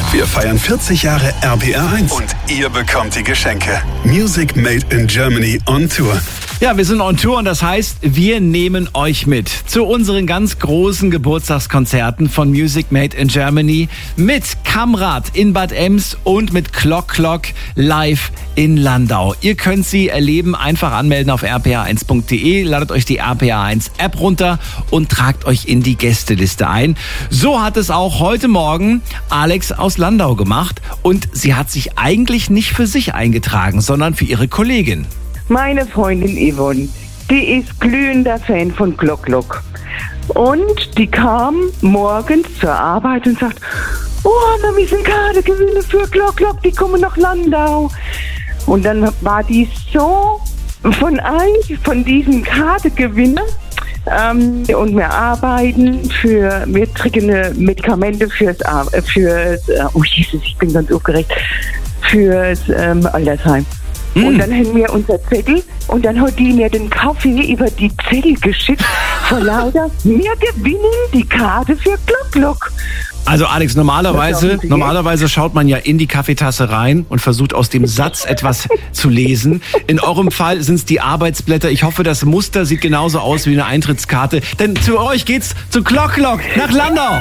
Wir feiern 40 Jahre RPR1 und ihr bekommt die Geschenke. Music Made in Germany on Tour. Ja, wir sind on Tour und das heißt, wir nehmen euch mit zu unseren ganz großen Geburtstagskonzerten von Music Made in Germany mit Kamrad in Bad Ems und mit Clock Clock live in Landau. Ihr könnt sie erleben, einfach anmelden auf rpr1.de, ladet euch die RPR1 App runter und tragt euch in die Gästeliste ein. So hat es auch heute Morgen Alex aus Landau gemacht und sie hat sich eigentlich nicht für sich eingetragen, sondern für ihre Kollegin. Meine Freundin Yvonne, die ist glühender Fan von Clock Clock. Und die kam morgens zur Arbeit und sagt, oh, wir müssen Karte gewinnen für Clock Clock, die kommen nach Landau. Und dann war die so von diesem Kartegewinner. Und wir arbeiten wir kriegen Medikamente oh Jesus, ich bin ganz aufgeregt, fürs Altersheim. Und dann haben wir unser Zettel und dann hat die mir den Kaffee über die Zettel geschickt. Vor lauter, wir gewinnen die Karte für Clock Clock. Also Alex, normalerweise schaut man ja in die Kaffeetasse rein und versucht aus dem Satz etwas zu lesen. In eurem Fall sind es die Arbeitsblätter. Ich hoffe, das Muster sieht genauso aus wie eine Eintrittskarte. Denn zu euch geht's zu Clock Clock nach Landau.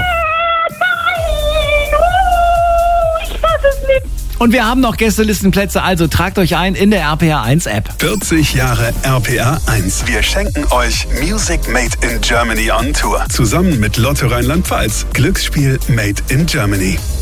Ich fass es nicht. Und wir haben noch Gästelistenplätze, also tragt euch ein in der RPR1 App. 40 Jahre RPR1. Wir schenken euch Music Made in Germany on Tour. Zusammen mit Lotto Rheinland-Pfalz. Glücksspiel Made in Germany.